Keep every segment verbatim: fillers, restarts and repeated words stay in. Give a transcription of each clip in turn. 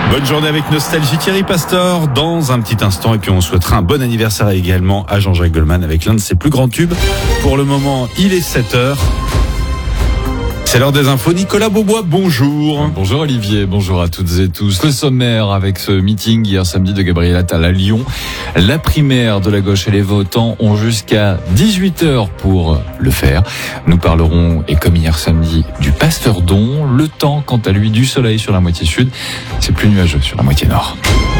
Bonne journée avec Nostalgie, Thierry Pastor dans un petit instant, et puis on souhaitera un bon anniversaire également à Jean-Jacques Goldman avec l'un de ses plus grands tubes. Pour le moment, il est sept heures. C'est l'heure des infos. Nicolas Beaubois, bonjour. Bonjour Olivier, bonjour à toutes et tous. Le sommaire avec ce meeting hier samedi de Gabriel Attal à Lyon. La primaire de la gauche et les votants ont jusqu'à dix-huit heures pour le faire. Nous parlerons, et comme hier samedi, du Pasteur Don. Le temps, quant à lui, du soleil sur la moitié sud. C'est plus nuageux sur la moitié nord.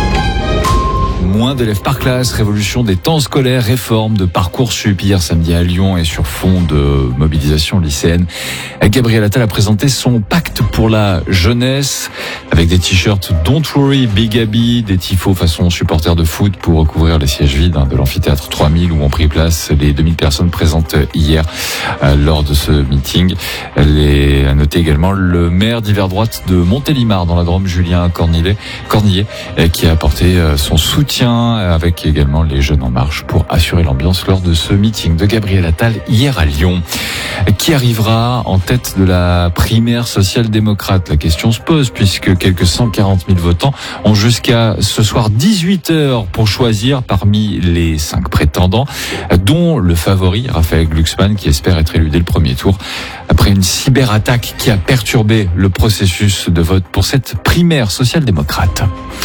Moins d'élèves par classe, révolution des temps scolaires, réforme de Parcoursup hier samedi à Lyon et sur fond de mobilisation lycéenne. Gabriel Attal a présenté son pacte pour la jeunesse avec des t-shirts Don't Worry Big Abby, des tifos façon supporters de foot pour recouvrir les sièges vides de l'amphithéâtre trois mille où ont pris place les deux mille personnes présentes hier euh, lors de ce meeting. Les, à noter également le maire d'hiver droite de Montélimar dans la Drôme, Julien Cornillet, Cornillet, qui a apporté euh, son soutien avec également les Jeunes en Marche pour assurer l'ambiance lors de ce meeting de Gabriel Attal hier à Lyon. Qui arrivera en tête de la primaire social-démocrate? La question se pose puisque quelques cent quarante mille votants ont jusqu'à ce soir dix-huit heures pour choisir parmi les cinq prétendants, dont le favori Raphaël Glucksmann qui espère être élu dès le premier tour après une cyberattaque qui a perturbé le processus de vote pour cette primaire social-démocrate.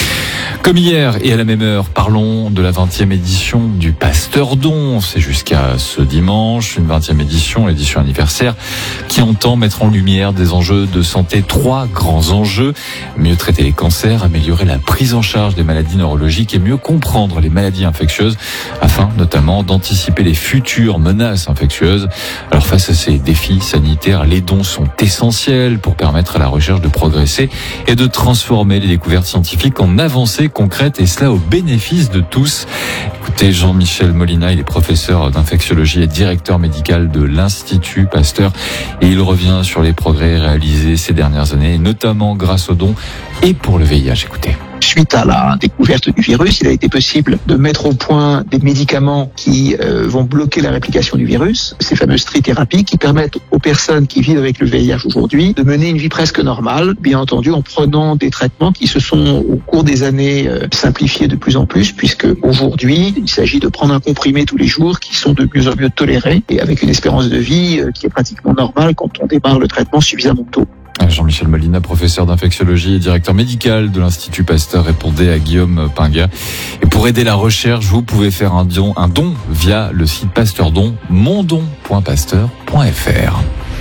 Comme hier et à la même heure, parlons de la vingtième édition du Pasteur Don. C'est jusqu'à ce dimanche, une vingtième édition, l'édition anniversaire, qui entend mettre en lumière des enjeux de santé. Trois grands enjeux: mieux traiter les cancers, améliorer la prise en charge des maladies neurologiques et mieux comprendre les maladies infectieuses, afin notamment d'anticiper les futures menaces infectieuses. Alors face à ces défis sanitaires, les dons sont essentiels pour permettre à la recherche de progresser et de transformer les découvertes scientifiques en avancées concrète, et cela au bénéfice de tous. Écoutez Jean-Michel Molina, il est professeur d'infectiologie et directeur médical de l'Institut Pasteur, et il revient sur les progrès réalisés ces dernières années, notamment grâce aux dons et pour le V I H. Écoutez. Suite à la découverte du virus, il a été possible de mettre au point des médicaments qui euh, vont bloquer la réplication du virus, ces fameuses trithérapies qui permettent aux personnes qui vivent avec le V I H aujourd'hui de mener une vie presque normale, bien entendu en prenant des traitements qui se sont au cours des années euh, simplifiés de plus en plus, puisque aujourd'hui il s'agit de prendre un comprimé tous les jours qui sont de mieux en mieux tolérés et avec une espérance de vie euh, qui est pratiquement normale quand on démarre le traitement suffisamment tôt. Jean-Michel Molina, professeur d'infectiologie et directeur médical de l'Institut Pasteur, répondait à Guillaume Pinga. Et pour aider la recherche, vous pouvez faire un don, un don via le site Pasteur Don, mondon point pasteur point f r.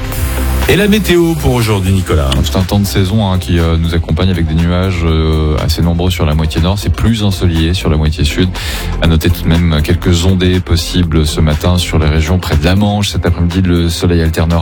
Et la météo pour aujourd'hui, Nicolas? C'est un temps de saison hein, qui euh, nous accompagne avec des nuages euh, assez nombreux sur la moitié nord. C'est plus ensoleillé sur la moitié sud. À noter tout de même quelques ondées possibles ce matin sur les régions près de la Manche. Cet après-midi, le soleil alternera